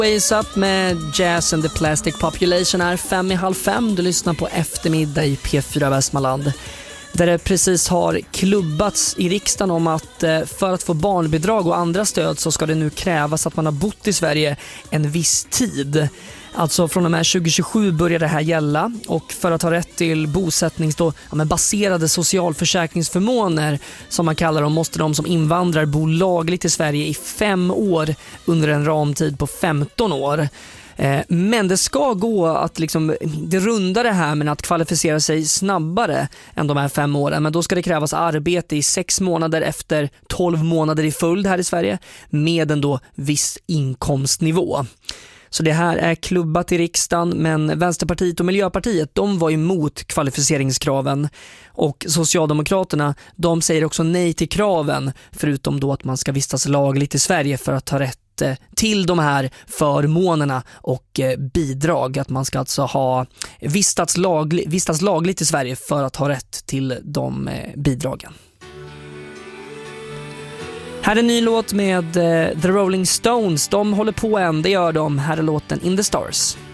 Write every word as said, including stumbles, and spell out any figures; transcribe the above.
Ways Up med Jazz and the Plastic Population är fem i halv fem. Du lyssnar på eftermiddag i P fyra Västmanland. Där det precis har klubbats i riksdagen om att för att få barnbidrag och andra stöd så ska det nu krävas att man har bott i Sverige en viss tid. Alltså från och med tjugo tjugosju börjar det här gälla, och för att ha rätt till bosättnings då, ja, men baserade socialförsäkringsförmåner som man kallar dem, måste de som invandrar bo lagligt i Sverige i fem år under en ramtid på femton år. Men det ska gå att liksom, det runda det här med att kvalificera sig snabbare än de här fem åren. Men då ska det krävas arbete i sex månader efter tolv månader i följd här i Sverige med en då viss inkomstnivå. Så det här är klubbat i riksdagen, men Vänsterpartiet och Miljöpartiet, de var emot kvalificeringskraven, och Socialdemokraterna, de säger också nej till kraven, förutom då att man ska vistas lagligt i Sverige för att ta rätt till de här förmånerna och bidrag. Att man ska alltså ha vistats, lagli, vistats lagligt i Sverige för att ha rätt till de bidragen. Här är en ny låt med The Rolling Stones. De håller på än, det gör de. Här är låten In the Stars.